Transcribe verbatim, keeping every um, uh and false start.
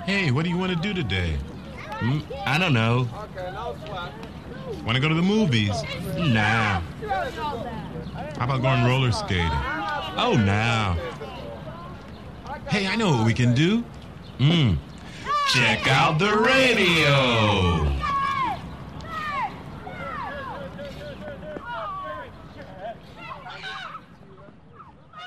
Hey, what do you want to do today? Hmm? I don't know. Want to go to the movies? Nah. How about going roller skating? Oh, nah. Hey, I know what we can do. Mm. Check out the radio.